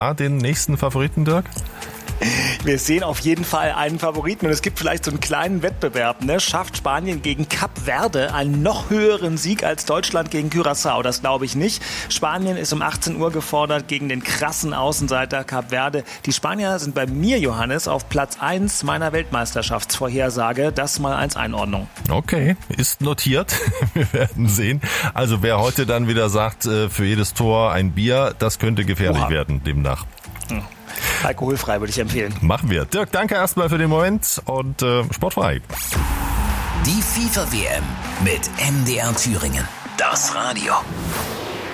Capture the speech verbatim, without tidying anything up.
den nächsten Favoriten, Dirk? Wir sehen auf jeden Fall einen Favoriten und es gibt vielleicht so einen kleinen Wettbewerb. Ne? Schafft Spanien gegen Kap Verde einen noch höheren Sieg als Deutschland gegen Curaçao? Das glaube ich nicht. Spanien ist um achtzehn Uhr gefordert gegen den krassen Außenseiter Kap Verde. Die Spanier sind bei mir, Johannes, auf Platz eins meiner Weltmeisterschaftsvorhersage. Das mal als Einordnung. Okay, ist notiert. Wir werden sehen. Also wer heute dann wieder sagt, für jedes Tor ein Bier, das könnte gefährlich Oha. werden demnach. Hm. Alkoholfrei würde ich empfehlen. Machen wir. Dirk, danke erstmal für den Moment und äh, sportfrei. Die FIFA-W M mit M D R Thüringen. Das Radio.